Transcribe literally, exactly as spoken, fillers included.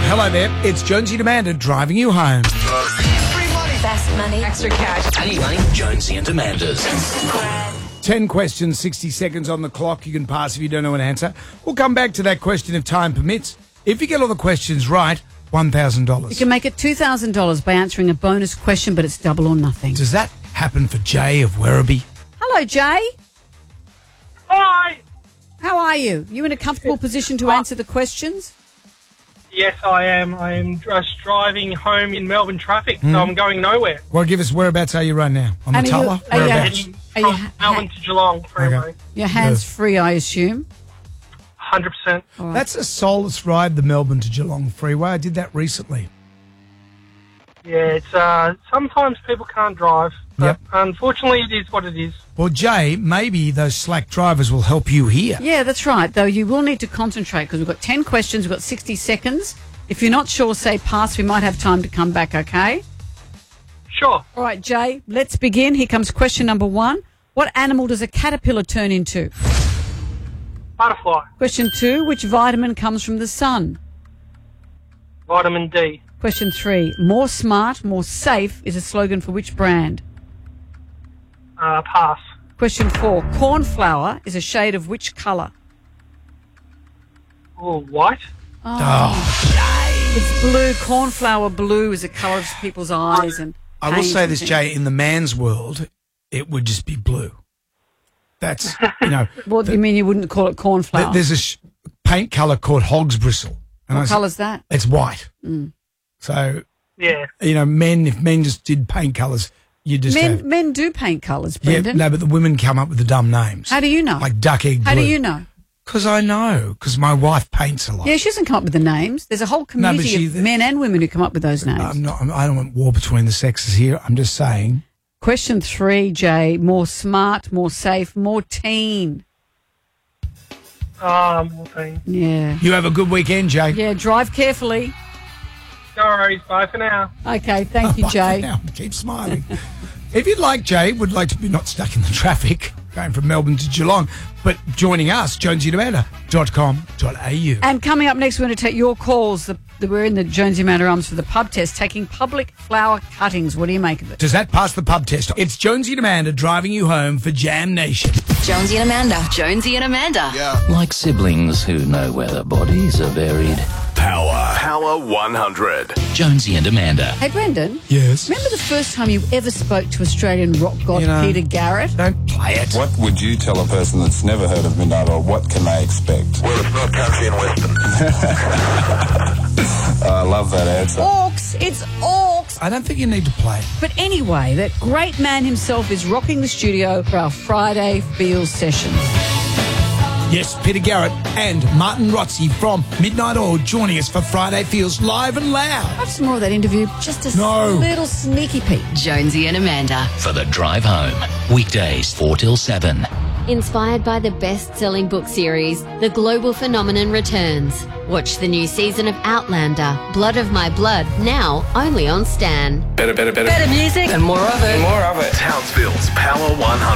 Hello there, it's Jonesy and Amanda driving you home. Free money. Fast money. Extra cash. I need money. Jonesy and Amanda's. Ten questions, sixty seconds on the clock. You can pass if you don't know an answer. We'll come back to that question if time permits. If you get all the questions right, one thousand dollars. You can make it two thousand dollars by answering a bonus question, but it's double or nothing. Does that happen for Jay of Werribee? Hello, Jay. Hi. How are you? You in a comfortable position to answer the questions? Yes, I am. I am just driving home in Melbourne traffic, Mm. so I'm going nowhere. Well, give us whereabouts are you right now? On the And are you- Tulla? are you- Whereabouts? Heading Are you from ha- Melbourne to Geelong freeway. Okay. Your hands free, I assume. one hundred percent. All right. That's a soulless ride, the Melbourne to Geelong freeway. I did that recently. Yeah, it's uh, sometimes people can't drive, but Yep. unfortunately it is what it is. Well, Jay, maybe those slack drivers will help you here. Yeah, that's right. Though you will need to concentrate because we've got ten questions. We've got sixty seconds. If you're not sure, say pass. We might have time to come back, okay? Sure. All right, Jay, let's begin. Here comes question number one. What animal does a caterpillar turn into? Butterfly. Question two. Which vitamin comes from the sun? Vitamin D. Question three. More smart, more safe is a slogan for which brand? Uh, pass. Question four. Cornflour is a shade of which colour? Oh, white. It's blue. Cornflower blue is a colour of people's eyes. And I will paint say and this, things. Jay, in the man's world, it would just be blue. That's, you know, What do you mean you wouldn't call it cornflower? th- there's a sh- paint colour called hog's bristle. And I what s- colour's that? It's white. So, Yeah. you know, men, if men just did paint colours, you just Men have... men do paint colours, Yeah, Brendan. no, but the women come up with the dumb names. How do you know? Like duck egg blue. How do you know? Because I know, because my wife paints a lot. Yeah, she doesn't come up with the names. There's a whole community she- of men and women who come up with those names. I'm not, I'm, I don't want war between the sexes here. I'm just saying. Question three, Jay. More smart, more safe, more teen. Um, okay. Yeah. You have a good weekend, Jay. Yeah, drive carefully. No worries. Bye for now. Okay, thank you, Bye for Jay. now. Keep smiling. If you'd like, Jay, would like to be not stuck in the traffic going from Melbourne to Geelong, but joining us, jonesy and amanda dot com dot a u. And coming up next, we're going to take your calls. The, the, we're in the Jonesy Manor Arms for the pub test, taking public flower cuttings. What do you make of it? Does that pass the pub test? It's Jonesy and Amanda driving you home for Jam Nation. Jonesy and Amanda. Jonesy and Amanda. Like siblings who know where their bodies are buried. Power. Power one hundred. Jonesy and Amanda. Hey, Brendan. Yes. Remember the first time you ever spoke to Australian rock god You know- Peter Garrett? Don't play it. What would you tell a person that's never heard of Midnight Oil? What can they expect? Well, it's not country and western. I love that answer. Orcs. It's orcs. I don't think you need to play it. But anyway, that great man himself is rocking the studio for our Friday Feels session. Yes, Peter Garrett and Martin Rotzi from Midnight Oil joining us for Friday Feels live and loud. Have some more of that interview. Just a No. little sneaky peek. Jonesy and Amanda. For the drive home. Weekdays four till seven. Inspired by the best-selling book series, The Global Phenomenon returns. Watch the new season of Outlander, Blood of My Blood, now only on Stan. Better, better, better. Better music and more of it. More of it. Townsville's Power one hundred.